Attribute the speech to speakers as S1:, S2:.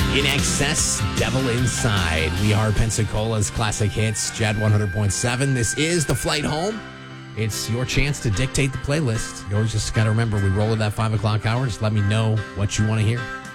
S1: In Excess, Devil Inside. We are Pensacola's Classic Hits, JAD 100.7. This is the flight home. It's your chance to dictate the playlist. You always just got to remember, we roll at that 5 o'clock hour. Just let me know what you want to hear.